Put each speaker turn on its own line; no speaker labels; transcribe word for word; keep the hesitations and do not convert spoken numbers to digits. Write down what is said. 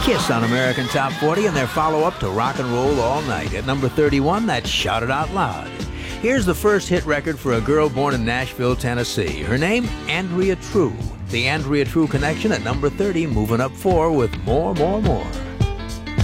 Kiss on American Top forty and their follow-up to Rock and Roll All Night. At number thirty-one, that's Shout It Out Loud. Here's the first hit record for a girl born in Nashville, Tennessee. Her name, Andrea True. The Andrea True Connection at number thirty, moving up four with More, More, More.